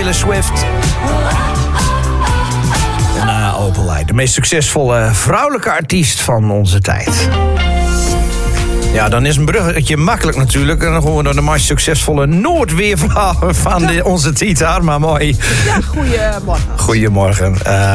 Taylor Swift. En Opalite, de meest succesvolle vrouwelijke artiest van onze tijd. Ja, dan is een bruggetje makkelijk natuurlijk. En dan gewoon door de meest succesvolle Noordweerverhaal van onze Tita. Maar mooi. Ja, goedemorgen. Goedemorgen.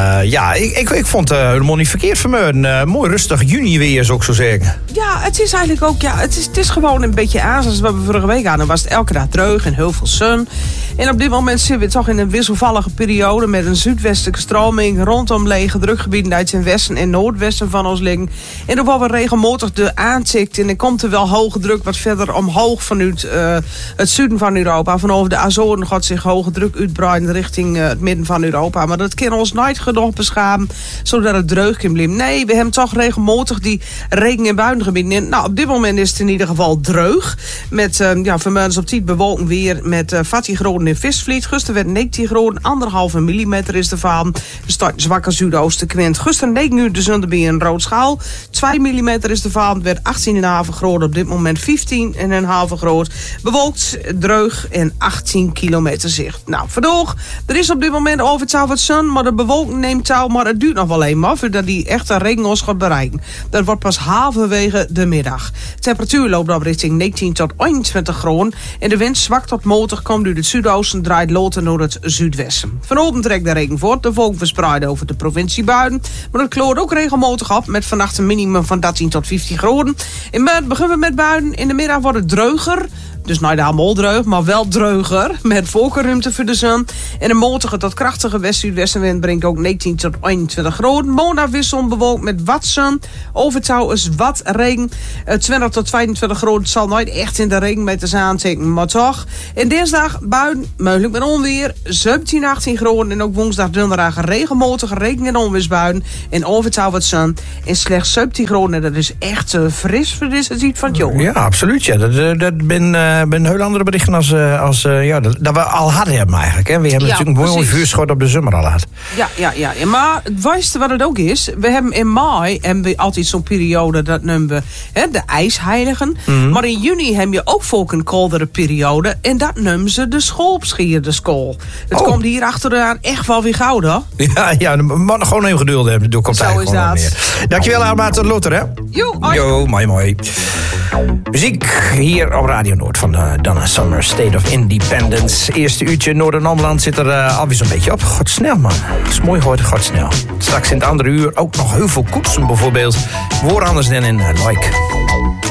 Ik vond het helemaal niet verkeerd vanmorgen. Mooi rustig juni weer, zou ik zo zeggen. Ja, het is eigenlijk ook... Ja, het is gewoon een beetje aan zoals we vorige week hadden. Dan was het elke dag droog en heel veel zon. En op dit moment zitten we toch in een wisselvallige periode... met een zuidwestelijke stroming rondom lege drukgebieden... uit het westen en noordwesten van ons liggen. En dan wordt regelmatig de aantikt... en er komt er wel hoge druk wat verder omhoog vanuit het zuiden van Europa. Vanaf de Azoren gaat zich hoge druk uitbreiden richting het midden van Europa. Maar dat kan ons nooit genoeg beschamen, zodat het droog kan blijven. Nee, we hebben toch regelmatig die regen- en buiengebieden. Nou, op dit moment is het in ieder geval droog. Met vanmiddag op 10 bewolking weer met 14 graden in Visvliet. Gisteren werd 19 graden, 1,5 millimeter is de vaan. Er staat een zwakke zuidoostenwind. Gisteren 9 uur de zon bij een roodschaal. 2 millimeter is de vaan, werd 18,5 graden. Op dit moment 15,5 graden. Bewolkt, droog en 18 kilometer zicht. Nou, vandaag, er is op dit moment over het wat zon, maar de bewolking neemt touw. Maar het duurt nog wel even af voordat die echte regenos gaat bereiken. Dat wordt pas halverwege de middag. De temperatuur loopt op richting 19 tot 21 graden. En de wind zwak tot matig komt uit het zuidoosten, draait loten naar het zuidwesten. Vanochtend trekt de regen voort, de wolken verspreiden over de provincie Buiden. Maar het kloort ook regelmatig op, met vannacht een minimum van 13 tot 15 graden. In maart beginnen we met buien. In de middag wordt het droger. Dus nou helemaal droog, maar wel droger. Met voorkeuruimte voor de zon. En een matige tot krachtige west-zuidwestenwind brengt ook 19 tot 21 graden. Maandag wisselend bewolkt met wat zon. Overtouw is wat regen. 20 tot 22 graden. Het zal nooit echt in de regenmeters aantekenen, maar toch. En dinsdag buien, mogelijk met onweer. 17, 18 graden. En ook woensdag, donderdag regelmatige regen- en onweersbuien. En overtouw wat zon. En slechts 17 graden. En dat is echt fris voor deze tijd van het jaar. Ja, absoluut. Ja. Dat ben heel andere berichten als dat we al hadden hebben eigenlijk. Hè. We hebben natuurlijk een mooi vuurschot op de zomer al gehad. Ja. Maar het wijste wat het ook is. We hebben in mei altijd zo'n periode, dat noemen we de ijsheiligen. Mm-hmm. Maar in juni heb je ook volk een koudere periode. En dat noemen ze de schoolpschier, school. Het komt hier achteraan echt wel weer gauw, hoor. Ja, maar gewoon even geduld hebben. Doe komt zo is dat. Meer. Dankjewel, Alma, tot Lotter, hè? Jo, mooi. Muziek hier op Radio Noord van Donna Summer, State of Independence. Eerste uurtje Noord-Holland zit er alweer zo'n beetje op. God snel, man. Het is mooi geworden, god snel. Straks in het andere uur ook nog heel veel koetsen bijvoorbeeld. Waar anders dan in Like.